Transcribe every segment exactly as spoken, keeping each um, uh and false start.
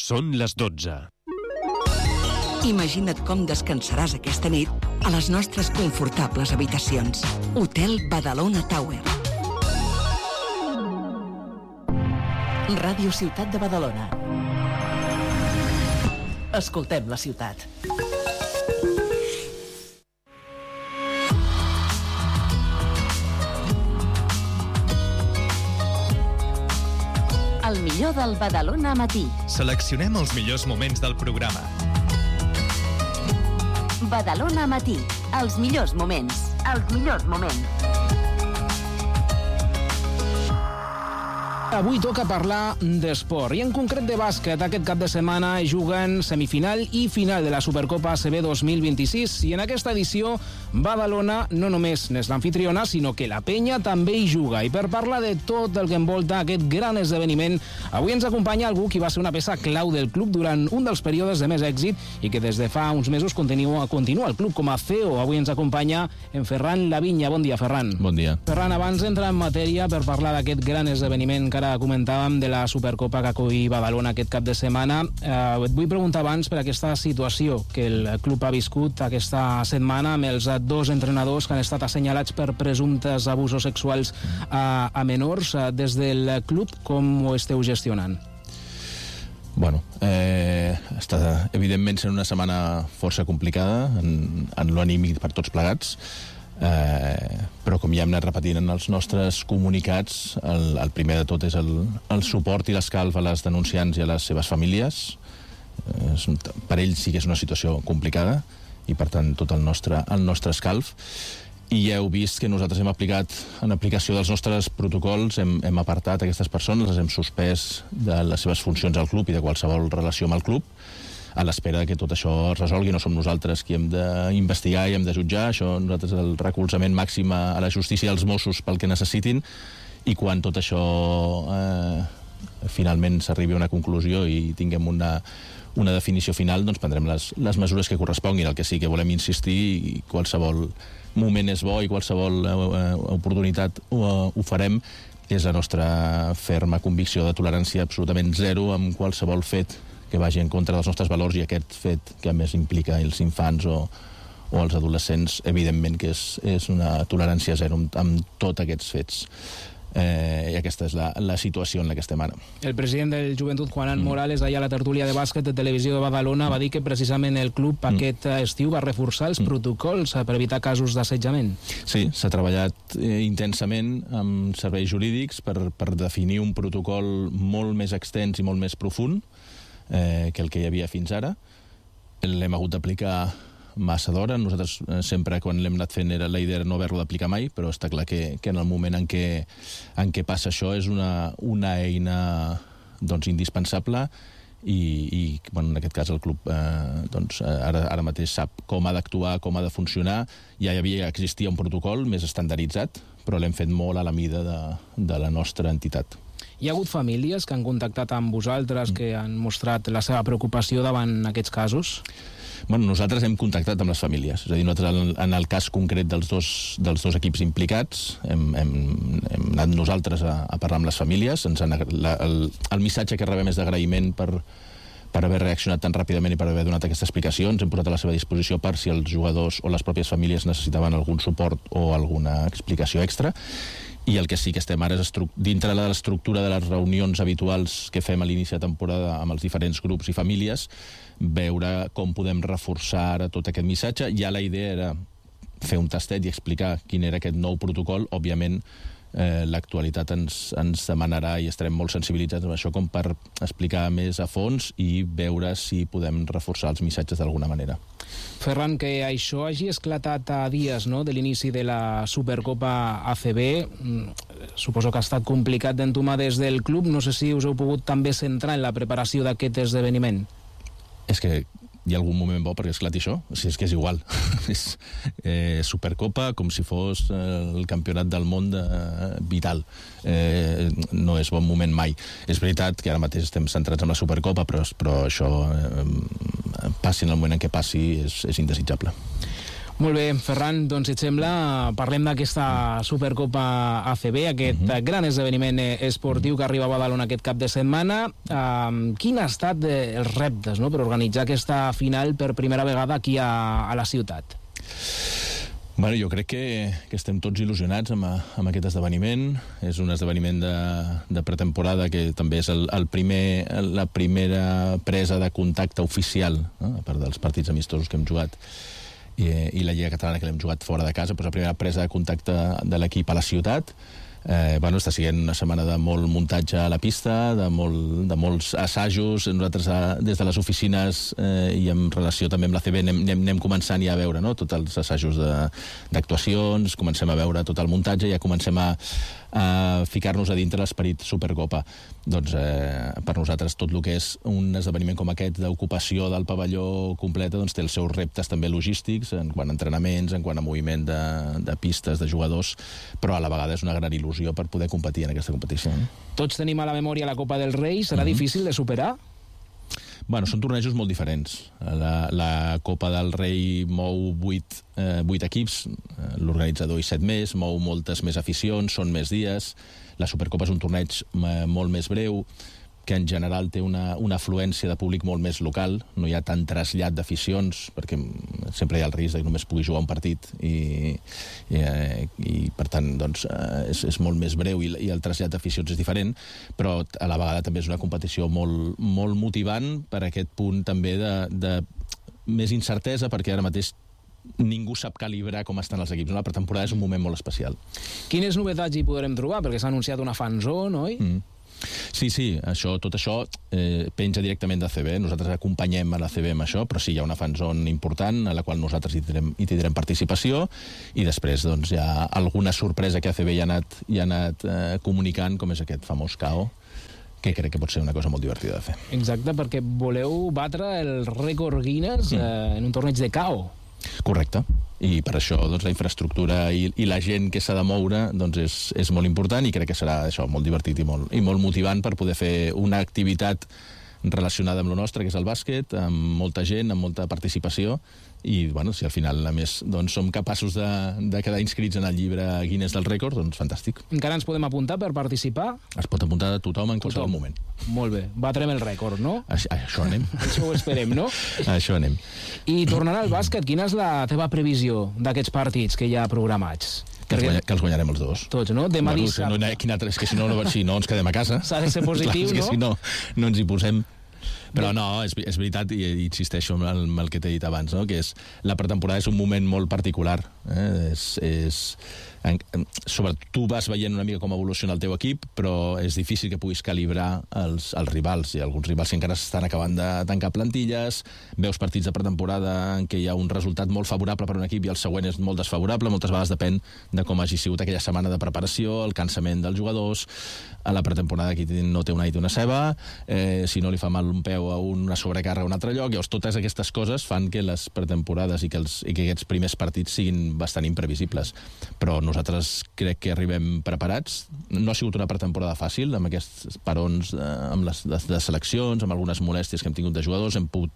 Són les dotze. Imagina't com descansaràs aquesta nit a les nostres confortables habitacions. Hotel Badalona Tower. Ràdio Ciutat de Badalona. Escoltem la ciutat. El millor del Badalona Matí. Seleccionem els millors moments del programa. Badalona Matí. Els millors moments. Els millors moments. Avui toca parlar d'esport, i en concret de bàsquet. Aquest cap de setmana juguen semifinal i final de la Supercopa A C B dos mil vint-i-sis, i en aquesta edició Badalona no només n'és l'anfitriona, sinó que la penya també hi juga. I per parlar de tot el que envolta aquest gran esdeveniment, avui ens acompanya algú qui va ser una peça clau del club durant un dels períodes de més èxit i que des de fa uns mesos continua, continua el club com a C E O. Avui ens acompanya en Ferran Lavinya. Bon dia, Ferran. Bon dia. Ferran, abans d'entrar en matèria per parlar d'aquest gran esdeveniment que ara comentàvem de la Supercopa que acull Badalona aquest cap de setmana, eh, et vull preguntar abans per aquesta situació que el club ha viscut aquesta setmana amb els dos entrenadors que han estat assenyalats per presumptes abusos sexuals a, a menors. Des del club, com ho esteu gestionant? Bueno, eh, està evidentment sent una setmana força complicada en, en l'anímic per tots plegats. Eh, però com ja hem anat repetint en els nostres comunicats, el, el primer de tot és el, el suport i l'escalf a les denunciants i a les seves famílies. Eh, és, per ells sí que és una situació complicada i per tant tot el nostre, el nostre escalf. I ja heu vist que nosaltres hem aplicat, en aplicació dels nostres protocols, hem, hem apartat aquestes persones, les hem suspès de les seves funcions al club i de qualsevol relació amb el club, a l'espera que tot això es resolgui. No som nosaltres qui hem d'investigar i hem de jutjar, això nosaltres el recolzament màxim a la justícia i als Mossos pel que necessitin, i quan tot això eh, finalment s'arribi a una conclusió i tinguem una, una definició final, doncs prendrem les, les mesures que corresponguin. El que sí que volem insistir, i qualsevol moment és bo i qualsevol eh, oportunitat ho, ho farem, és la nostra ferma convicció de tolerància absolutament zero amb qualsevol fet que vagi en contra dels nostres valors, i aquest fet que a més implica els infants o, o els adolescents, evidentment que és, és una tolerància zero amb, amb tots aquests fets. Eh, I aquesta és la, la situació en la que estem ara. El president del Joventut, Juan mm. Morales, ahir a la tertúlia de bàsquet de Televisió de Badalona, va dir que precisament el club mm. aquest estiu va reforçar els mm. protocols per evitar casos d'assetjament. Sí, s'ha treballat eh, intensament amb serveis jurídics per, per definir un protocol molt més extens i molt més profund Eh, que el que hi havia fins ara. L'hem hagut d'aplicar massa d'hora. Nosaltres eh, sempre quan l'hem anat fent era la idea era no haver-lo d'aplicar mai, però està clar que, que en el moment en què, en què passa això és una, una eina doncs, indispensable, i, i bueno, en aquest cas el club eh, doncs, ara, ara mateix sap com ha d'actuar, com ha de funcionar. Ja hi havia, existia un protocol més estandarditzat, però l'hem fet molt a la mida de, de la nostra entitat. Hi ha hagut famílies que han contactat amb vosaltres, que han mostrat la seva preocupació davant aquests casos? Bueno, nosaltres hem contactat amb les famílies. És a dir, nosaltres en el cas concret dels dos, dels dos equips implicats hem, hem, hem anat nosaltres a, a parlar amb les famílies. Ens han, la, el, el missatge que rebem és d'agraïment per, per haver reaccionat tan ràpidament i per haver donat aquesta explicació. Ens hem posat a la seva disposició per si els jugadors o les pròpies famílies necessitaven algun suport o alguna explicació extra. I el que sí que estem ara és dintre de l'estructura de les reunions habituals que fem a l'inici de temporada amb els diferents grups i famílies, veure com podem reforçar ara tot aquest missatge. Ja la idea era fer un tastet i explicar quin era aquest nou protocol. Òbviament eh, l'actualitat ens, ens demanarà, i estarem molt sensibilitzats amb això, com per explicar més a fons i veure si podem reforçar els missatges d'alguna manera. Ferran, que això hagi esclatat a dies, no?, de l'inici de la Supercopa A C B, suposo que ha estat complicat d'entomar des del club. No sé si us heu pogut també centrar en la preparació d'aquest esdeveniment. És que hi ha algun moment bo perquè esclati això, o sigui, és que és igual. És eh, Supercopa com si fos eh, el campionat del món eh, vital. Eh, no és bon moment mai. És veritat que ara mateix estem centrats en la Supercopa, però, però això, eh, passi en el moment en què passi, és, és indesitjable. Molt bé, Ferran, doncs si et sembla, parlem d'aquesta Supercopa A C B, aquest uh-huh. gran esdeveniment esportiu que arriba a Badalona aquest cap de setmana. Uh, quin ha estat els reptes, no?, per organitzar aquesta final per primera vegada aquí a, a la ciutat? Bueno, jo crec que, que estem tots il·lusionats amb, amb aquest esdeveniment. És un esdeveniment de, de pretemporada que també és el, el primer, la primera presa de contacte oficial, no?, a part dels partits amistosos que hem jugat i, i la Lliga Catalana que l'hem jugat fora de casa, doncs la primera presa de contacte de l'equip a la ciutat. Eh, bueno, està sent una setmana de molt muntatge a la pista, de, molt, de molts assajos. Nosaltres a, des de les oficines eh, i en relació també amb l'A C B anem, anem, anem començant ja a veure, no?, tots els assajos d'actuacions, comencem a veure tot el muntatge i ja comencem a, a ficar-nos a dintre l'esperit Supercopa. Doncs eh, per nosaltres tot el que és un esdeveniment com aquest d'ocupació del pavelló completa doncs té els seus reptes també logístics en quant a entrenaments, en quant a moviment de, de pistes, de jugadors, però a la vegada és una gran il·lusió per poder competir en aquesta competició. Tots tenim a la memòria la Copa del Rei. Serà mm-hmm. difícil de superar? Bueno, són tornejos molt diferents. La, la Copa del Rei mou vuit, eh, vuit equips, l'organitzador i set més, mou moltes més aficions, són més dies. La Supercopa és un torneig eh, molt més breu, que en general té una, una afluència de públic molt més local, no hi ha tant trasllat d'aficions, perquè sempre hi ha el risc que només pugui jugar un partit i, i, i per tant doncs, és, és molt més breu i, i el trasllat d'aficions és diferent, però a la vegada també és una competició molt, molt motivant per aquest punt també de, de més incertesa, perquè ara mateix ningú sap calibrar com estan els equips. La pretemporada és un moment molt especial. Quines novetats hi podrem trobar? Perquè s'ha anunciat una fanzone, oi? Mm. Sí, sí, això, tot això eh, penja directament d'A C B. Nosaltres acompanyem a l'A C B amb això, però sí, hi ha una fanzone important a la qual nosaltres hi tindrem, hi tindrem participació i després doncs, hi ha alguna sorpresa que A C B hi ha anat, hi ha anat eh, comunicant, com és aquest famós K O, que crec que pot ser una cosa molt divertida de fer. Exacte, perquè voleu batre el rècord Guinness mm. eh, en un torneig de K O. Correcte, i per això doncs, la infraestructura i, i la gent que s'ha de moure doncs, és, és molt important i crec que serà això molt divertit i molt, i molt motivant per poder fer una activitat relacionada amb lo nostre, que és el bàsquet, amb molta gent, amb molta participació, i bueno, si al final a més doncs, som capaços de, de quedar inscrits en el llibre Guinness del rècord, doncs fantàstic. Encara ens podem apuntar per participar? Es pot apuntar a tothom en qualsevol tothom. moment. Molt bé, batrem el rècord, no? A, a això anem. Això ho esperem, no? A això anem. I tornant al bàsquet, quina és la teva previsió d'aquests partits que hi ha programats? Que els, guanya, que els guanyarem els dos. Tots, no? Demà bueno, dissabte. No, quin altre, és que si no, no, si no ens quedem a casa. S'ha de ser positiu, clar, és que no? si no, no ens hi posem. Però no, és, és veritat, i, i insisteixo en el, en el que t'he dit abans, no? Que és, la pretemporada és un moment molt particular. Eh? És, és, en, sobre tu vas veient una mica com evoluciona el teu equip, però és difícil que puguis calibrar els, els rivals. Hi ha alguns rivals que encara estan acabant de tancar plantilles, veus partits de pretemporada en què hi ha un resultat molt favorable per un equip i el següent és molt desfavorable. Moltes vegades depèn de com hagi sigut aquella setmana de preparació, el cansament dels jugadors. A la pretemporada aquí no té una i una ceba, eh, si no li fa mal un peu a una sobrecàrrega a un altre lloc. Llavors, totes aquestes coses fan que les pretemporades i que, els, i que aquests primers partits siguin bastant imprevisibles. Però nosaltres crec que arribem preparats. No ha sigut una pretemporada fàcil, amb aquests parons, eh, amb les, les, les seleccions, amb algunes molèsties que hem tingut de jugadors. Hem pogut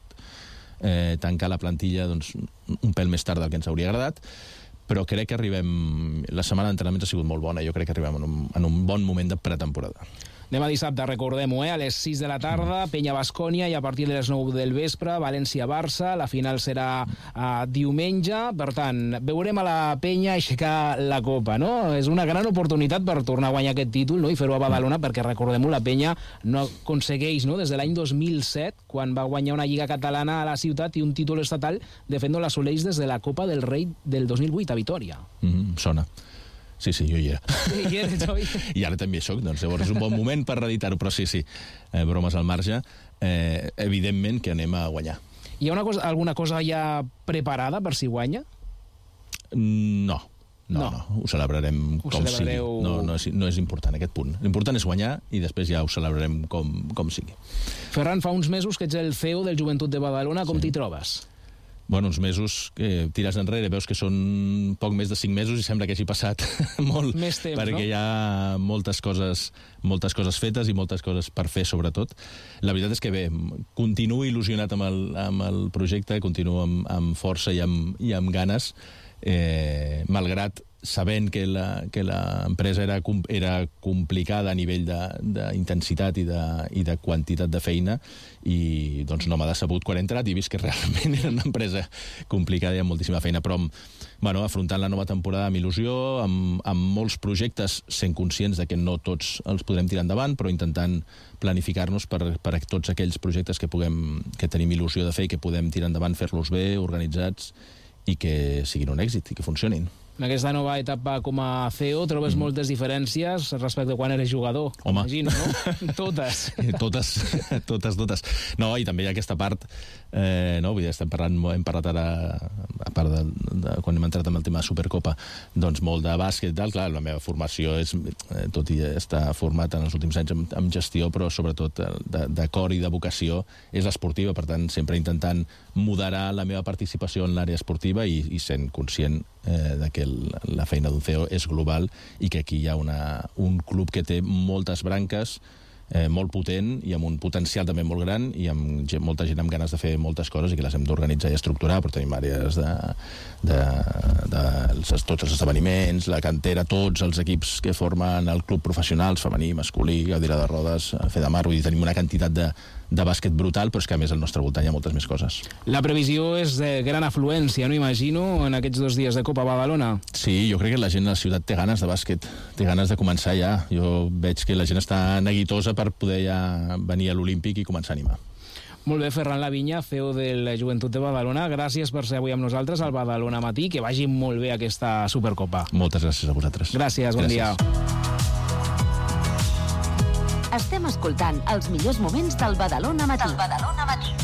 eh, tancar la plantilla doncs, un pèl més tard del que ens hauria agradat, però crec que arribem... La setmana d'entrenaments ha sigut molt bona, jo crec que arribem en un, en un bon moment de pretemporada. Demà dissabte, recordem-ho, eh? A les sis de la tarda, Penya-Bascònia, i a partir de les nou del vespre, València-Barça. La final serà uh, diumenge. Per tant, veurem a la Penya aixecar la Copa, no? És una gran oportunitat per tornar a guanyar aquest títol, no? I fer-ho a Badalona, perquè, recordem-ho, la Penya no aconsegueix, no? Des de l'any dos mil set, quan va guanyar una lliga catalana a la ciutat i un títol estatal, de fet no l'assoleix des de la Copa del Rei del dos mil vuit a Vitòria. Mm, sona. Sí, sí, jo hi era. Sí, hi eres, oi? I ara també hi soc, doncs llavors és un bon moment per reeditar-ho, però sí, sí, eh, bromes al marge, eh, evidentment que anem a guanyar. Hi ha una cosa, alguna cosa ja preparada per si guanya? No, no, no, no. Ho celebrarem ho com celebrareu... sigui. No, no, és, no és important aquest punt. L'important és guanyar i després ja ho celebrarem com, com sigui. Ferran, fa uns mesos que ets el C E O del Joventut de Badalona, com sí. T'hi trobes? bueno, uns mesos que tires enrere, veus que són poc més de cinc mesos i sembla que hagi passat molt, més temps, perquè no? hi ha moltes coses, moltes coses fetes i moltes coses per fer, sobretot. La veritat és que bé, continuo il·lusionat amb el, amb el projecte, continuo amb, amb força i amb, i amb ganes, eh, malgrat sabent que la, que l'empresa era, era complicada a nivell d'intensitat i, de, i de quantitat de feina, i doncs no m'ha decebut quan he entrat i he vist que realment era una empresa complicada i amb moltíssima feina, però bueno, afrontant la nova temporada amb il·lusió, amb, amb molts projectes, sent conscients de que no tots els podrem tirar endavant, però intentant planificar-nos per, per a tots aquells projectes que, puguem, que tenim il·lusió de fer i que podem tirar endavant, fer-los bé, organitzats, i que siguin un èxit i que funcionin. En aquesta nova etapa com a C E O trobes mm. moltes diferències respecte a quan eres jugador. Home. Imagino, no? Totes. totes, totes, totes. No, i també hi ha aquesta part, eh, no? Vull dir, estem parlant, hem parlat ara, a part de, de quan hem entrat amb el tema de Supercopa, doncs molt de bàsquet i tal. Clar, la meva formació és, eh, tot i estar format en els últims anys amb, amb gestió, però sobretot de, de cor i de vocació és esportiva, per tant, sempre intentant moderar la meva participació en l'àrea esportiva i, i sent conscient eh, de que el, la feina d'un C E O és global i que aquí hi ha una, un club que té moltes branques, eh, molt potent i amb un potencial també molt gran i amb gent, molta gent amb ganes de fer moltes coses i que les hem d'organitzar i estructurar, però tenim àrees de, de, de els, tots els esdeveniments, la cantera, tots els equips que formen el club professional, femení, masculí, Gaudira de Rodes, Fe de Mar, vull dir, tenim una quantitat de de bàsquet brutal, però és que a més al nostre voltant hi ha moltes més coses. La previsió és de gran afluència, no imagino, en aquests dos dies de Copa a Badalona? Sí, jo crec que la gent a la ciutat té ganes de bàsquet, té ganes de començar ja. Jo veig que la gent està neguitosa per poder ja venir a l'Olímpic i començar a animar. Molt bé, Ferran Lavinya, C E O de la Joventut de Badalona. Gràcies per ser avui amb nosaltres al Badalona Matí. Que vagi molt bé aquesta Supercopa. Moltes gràcies a vosaltres. Gràcies, bon gràcies. dia. Estem escoltant els millors moments del Badalona Matí. Del Badalona Matí.